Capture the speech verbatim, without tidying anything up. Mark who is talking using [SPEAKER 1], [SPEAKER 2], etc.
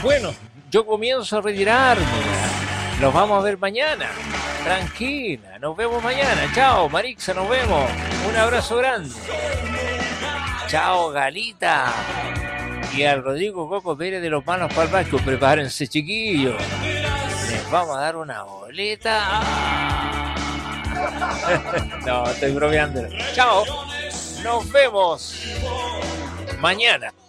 [SPEAKER 1] Bueno, yo comienzo a retirarme. Nos vamos a ver mañana. Tranquila, nos vemos mañana. Chao, Marixa, nos vemos. Un abrazo grande. Chao, Galita. Y al Rodrigo Coco Pérez de los Manos Palmacos, prepárense, chiquillos. Les vamos a dar una boleta. No, estoy bromeando. Chao, nos vemos mañana.